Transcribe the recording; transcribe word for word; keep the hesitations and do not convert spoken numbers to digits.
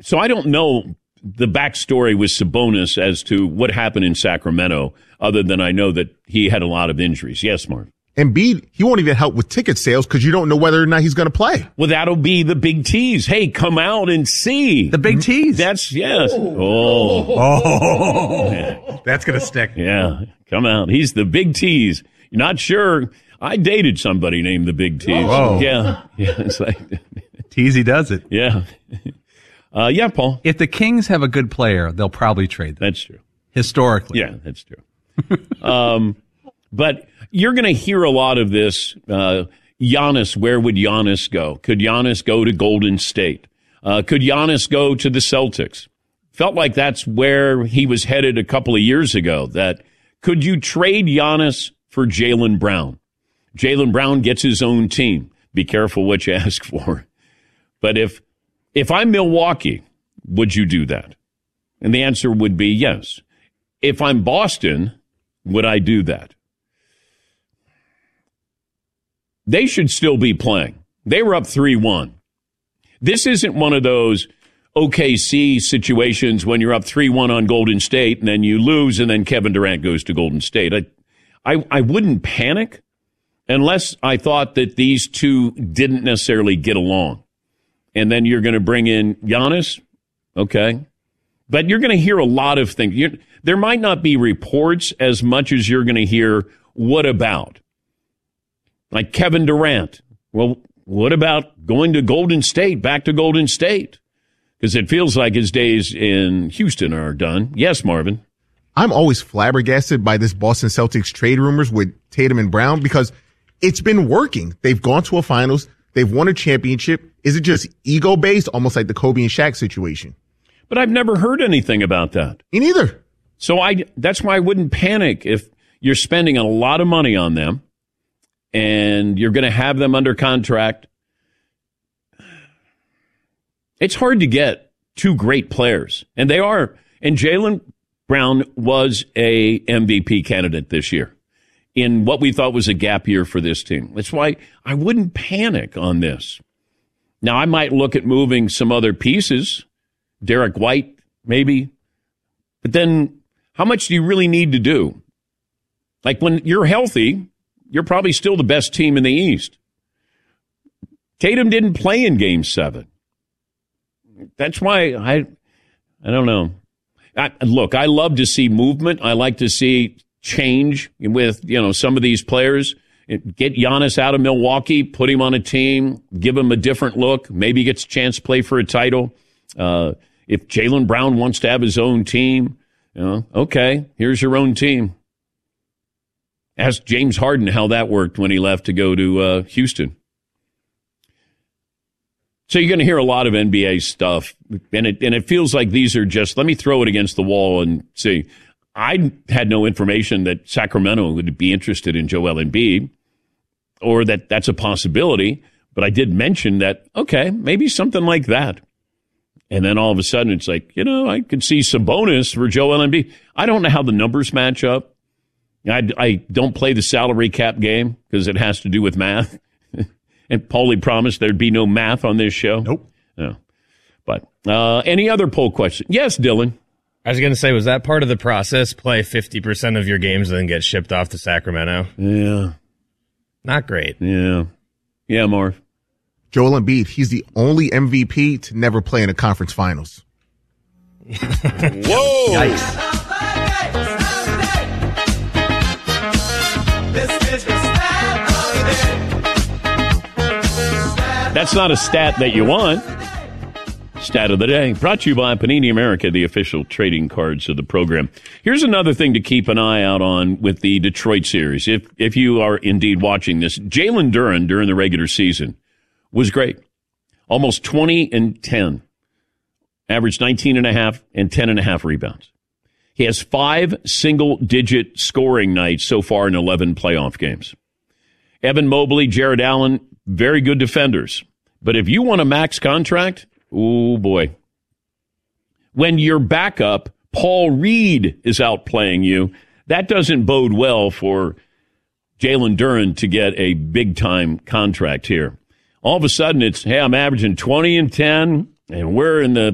So I don't know the backstory with Sabonis as to what happened in Sacramento, other than I know that he had a lot of injuries. Yes, Mark. Embiid, he won't even help with ticket sales because you don't know whether or not he's going to play. Well, that'll be the big tease. Hey, come out and see. The big tease. That's, yes. Oh. Oh. oh. Yeah. That's going to stick. Yeah, come out. He's the big tease. You're not sure. I dated somebody named the big tease. Whoa. Yeah. Yeah. It's like, Teasy does it. Yeah. Uh, yeah, Paul. If the Kings have a good player, they'll probably trade them. That's true. Historically. Yeah, that's true. um, but you're going to hear a lot of this. Uh, Giannis, where would Giannis go? Could Giannis go to Golden State? Uh, could Giannis go to the Celtics? Felt like that's where he was headed a couple of years ago. That could you trade Giannis for Jaylen Brown? Jaylen Brown gets his own team. Be careful what you ask for. But if if I'm Milwaukee, would you do that? And the answer would be yes. If I'm Boston, would I do that? They should still be playing. They were up three one. This isn't one of those O K C situations when you're up three one on Golden State and then you lose and then Kevin Durant goes to Golden State. I, I, I wouldn't panic unless I thought that these two didn't necessarily get along. And then you're going to bring in Giannis, okay. But you're going to hear a lot of things. You're, there might not be reports as much as you're going to hear, what about? Like Kevin Durant. Well, what about going to Golden State, back to Golden State? Because it feels like his days in Houston are done. Yes, Marvin. I'm always flabbergasted by this Boston Celtics trade rumors with Tatum and Brown because it's been working. They've gone to a finals. They've won a championship. Is it just ego-based, almost like the Kobe and Shaq situation? But I've never heard anything about that. Me neither. So I that's why I wouldn't panic if you're spending a lot of money on them and you're going to have them under contract. It's hard to get two great players, and they are. And Jaylen Brown was a M V P candidate this year in what we thought was a gap year for this team. That's why I wouldn't panic on this. Now, I might look at moving some other pieces, Derek White, maybe. But then how much do you really need to do? Like when you're healthy, you're probably still the best team in the East. Tatum didn't play in Game seven. That's why I I don't know. I, look, I love to see movement. I like to see change with, you know, some of these players. Get Giannis out of Milwaukee, put him on a team, give him a different look. Maybe he gets a chance to play for a title. Uh, if Jaylen Brown wants to have his own team, you know, okay, here's your own team. Ask James Harden how that worked when he left to go to uh, Houston. So you're going to hear a lot of N B A stuff, and it and it feels like these are just, let me throw it against the wall and see. I had no information that Sacramento would be interested in Joel Embiid or that that's a possibility, but I did mention that, okay, maybe something like that. And then all of a sudden it's like, you know, I could see Sabonis for Joel Embiid. I don't know how the numbers match up. I, I don't play the salary cap game because it has to do with math. And Paulie promised there'd be no math on this show. Nope. No. But uh, any other poll question? Yes, Dylan. I was going to say, was that part of the process? Play fifty percent of your games and then get shipped off to Sacramento? Yeah. Not great. Yeah. Yeah, Marv. Joel Embiid, he's the only M V P to never play in a conference finals. Whoa! Yikes. That's not a stat that you want. Stat of the day, brought to you by Panini America, the official trading cards of the program. Here's another thing to keep an eye out on with the Detroit series. If if you are indeed watching this, Jalen Duren during the regular season was great. Almost twenty and ten. Averaged nineteen and a half and ten and a half rebounds. He has five single-digit scoring nights so far in eleven playoff games. Evan Mobley, Jared Allen, very good defenders. But if you want a max contract, oh boy. When your backup, Paul Reed, is outplaying you, that doesn't bode well for Jalen Duren to get a big-time contract here. All of a sudden, it's, hey, I'm averaging twenty and ten, and we're in the